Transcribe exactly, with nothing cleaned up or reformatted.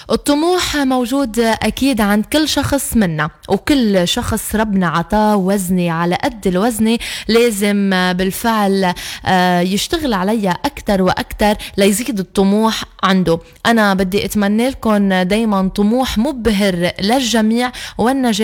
الطموح موجود أكيد عند كل شخص منا، وكل شخص ربنا عطاه وزني على قد الوزني لازم بالفعل يشتغل عليها أكتر وأكتر ليزيد الطموح عنده. أنا بدي أتمنى لكم دايما طموح مبهر للجميع والنجاح